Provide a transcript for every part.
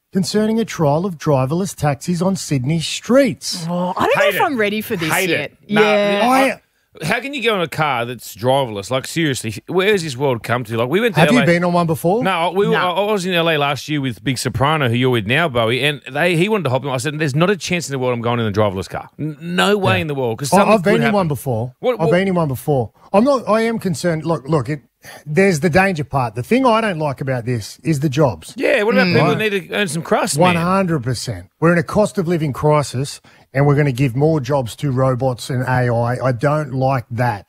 concerning a trial of driverless taxis on Sydney streets. Oh, I don't know if I'm ready for this Hate yet. it. Nah, Yeah. how can you go in a car that's driverless? Like, seriously, where's this world come to? Like, we went to Have LA. you been on one before? No, I was in LA last year with Big Soprano, who you're with now, Bowie, and he wanted to hop in. I said, "There's not a chance in the world I'm going in a driverless car. No way in the world." Because I've been in one before. I've been in one before. I am concerned. Look. There's the danger part. The thing I don't like about this is the jobs. Yeah, what about people that need to earn some crust, 100%. We're in a cost of living crisis, and we're going to give more jobs to robots and AI. I don't like that.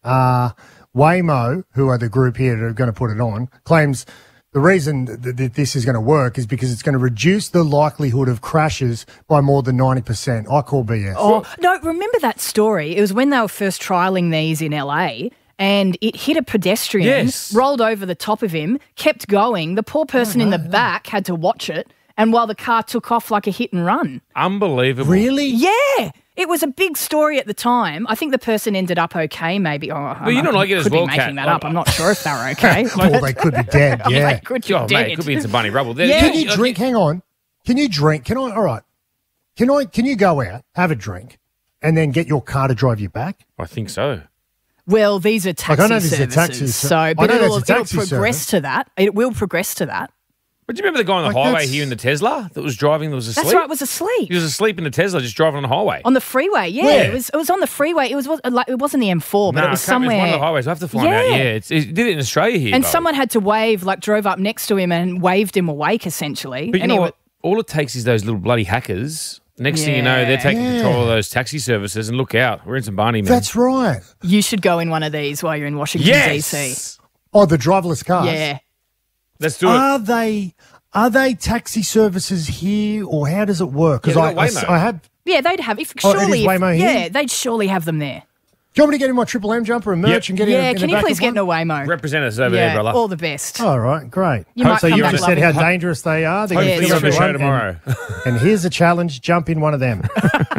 Waymo, who are the group here that are going to put it on, claims the reason that this is going to work is because it's going to reduce the likelihood of crashes by more than 90%. I call BS. Oh, no, remember that story? It was when they were first trialling these in LA. And it hit a pedestrian, rolled over the top of him, kept going. The poor person in the back had to watch it, and while the car took off like a hit and run. Unbelievable. Really? Yeah. It was a big story at the time. I think the person ended up okay, maybe. But you don't like it as well, Kat. Could be making that up. I'm not sure if they were okay. Or they could be dead, yeah. They could be dead. Mate, it could be in some bunny rubble. Can you drink? Hang on. Can you drink? All right. Can you go out, have a drink, and then get your car to drive you back? I think so. Well, these are taxi services, but it'll progress to that. It will progress to that. But do you remember the guy on the highway here in the Tesla that was driving that was asleep? That's right, was asleep. He was asleep in the Tesla just driving on the highway. On the freeway, yeah. Where? It was on the freeway. It wasn't the M4, but it was somewhere. It was one of the highways. I have to find out. Yeah, it did it in Australia here. And someone had to wave, drove up next to him and waved him awake, essentially. But you know what? All it takes is those little bloody hackers. Next thing you know, they're taking control of those taxi services, and look out, we're in some Barney, man. That's right. You should go in one of these while you're in Washington, D.C. Oh, the driverless cars? Yeah. Let's do it. Are they taxi services here, or how does it work? Because I have... Yeah, they'd have... it is Waymo here? Yeah, they'd surely have them there. Do you want me to get in my Triple M jumper and merch and get in the back can you please get in a one? Waymo? Represent us over there, brother. All the best. All right, great. You might come you back just said how dangerous they are. Hopefully you're on the show tomorrow. And here's a challenge, jump in one of them.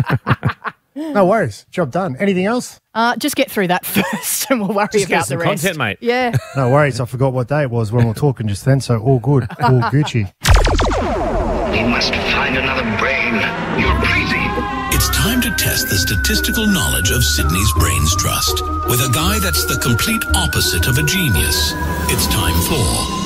No worries, job done. Anything else? Just get through that first and we'll worry just about the rest. Content, mate. Yeah. No worries, I forgot what day it was when we were talking just then, so all good, all Gucci. We must find another brain. You're crazy. It's time to test the statistical knowledge of Sydney's Brains Trust with a guy that's the complete opposite of a genius. It's time for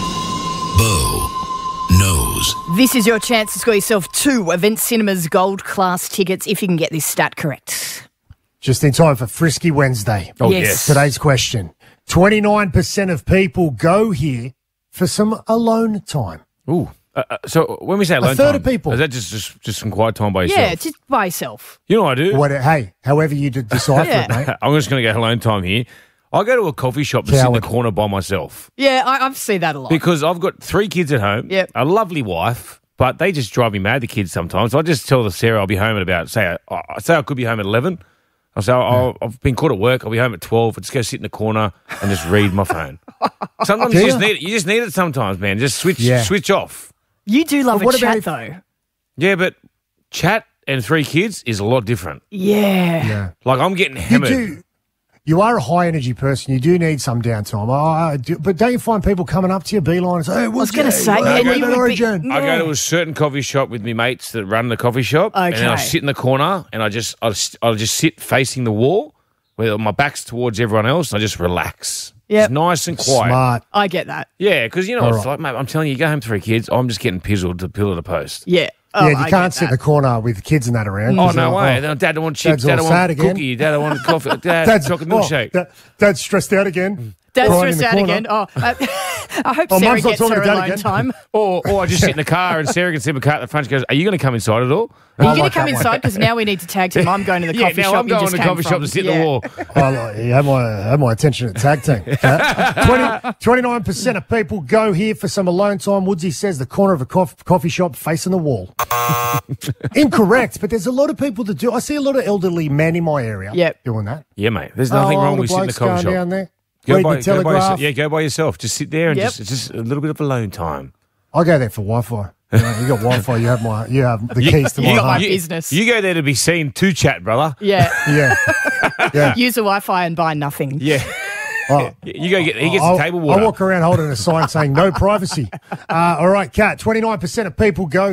Bo Knows. This is your chance to score yourself 2 Event Cinemas Gold Class tickets if you can get this stat correct. Just in time for Frisky Wednesday. Oh, yes. Today's question. 29% of people go here for some alone time. Ooh. So when we say alone A third time, of people. is that just some quiet time by yourself? Yeah, just by yourself. You know what I do? Hey, however you decipher it, mate. I'm just going to go alone time here. I go to a coffee shop and sit in the corner by myself. Yeah, I've seen that a lot. Because I've got 3 kids at home, a lovely wife, but they just drive me mad, the kids sometimes. So I just tell Sarah I'll be home at about, say I could be home at 11. I say, I've been caught at work, I'll be home at 12. I just go sit in the corner and just read my phone. Sometimes you just need it sometimes, man. Just switch off. You do love a chat, though. Yeah, but chat and 3 kids is a lot different. Yeah. Like, I'm getting hammered. You are a high-energy person. You do need some downtime. But don't you find people coming up to you, beeline, and say, hey, what's going to say? I go to a certain coffee shop with me mates that run the coffee shop, and then I sit in the corner, and I'll just sit facing the wall, where my back's towards everyone else, and I just relax. Yep. It's nice and quiet. Smart. I get that. Yeah, because you know what it's like, mate. I'm telling you, go home 3 kids, I'm just getting pizzled to pillar to post. Yeah. You can't sit in the corner with kids and that around. Oh, no way. Dad don't want chips. Dad don't want cookie. Dad don't want coffee. Dad, chocolate milkshake. Dad's stressed out again. Dad's stressed out again. I hope Sarah gets her alone time. Or I just sit in the car and Sarah can sit in the car at the front. She goes, are you going to come inside at all? Are you going to come inside? Because now we need to tag team. I'm going to the coffee shop. I'm going to the coffee shop to sit in the wall. You have my attention at tag team. 29% of people go here for some alone time. Woodsy says the corner of a coffee shop facing the wall. Incorrect, but there's a lot of people that do. I see a lot of elderly men in my area doing that. Yeah, mate. There's nothing wrong with sitting in the coffee shop. Down there. Go by yourself. Yeah, go by yourself. Just sit there and just a little bit of alone time. I go there for Wi-Fi. You got Wi-Fi. You have the keys to my home. My business. You go there to be seen to chat, brother. Yeah. Yeah. Use the Wi-Fi and buy nothing. Yeah. You go he gets the table water. I walk around holding a sign saying no privacy. All right, Kat, 29% of people go